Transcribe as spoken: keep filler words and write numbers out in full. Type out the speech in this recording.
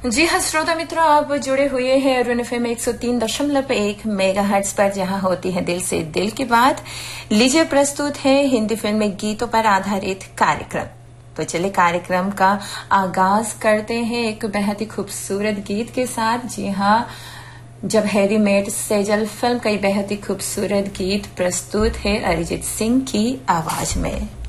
जी हाँ श्रोता मित्रों, आप जुड़े हुए हैं अरुण एफएम एक सौ तीन दशमलव एक मेगा हर्ट्ज पर, जहां होती है दिल से दिल की बात। लीजिए प्रस्तुत है हिंदी फिल्मी गीतों पर आधारित कार्यक्रम। तो चले कार्यक्रम का आगाज करते हैं एक बेहद ही खूबसूरत गीत के साथ। जी हाँ, जब हैरी मेट सेजल फिल्म का बेहद ही खूबसूरत गीत प्रस्तुत है अरिजीत सिंह की आवाज में।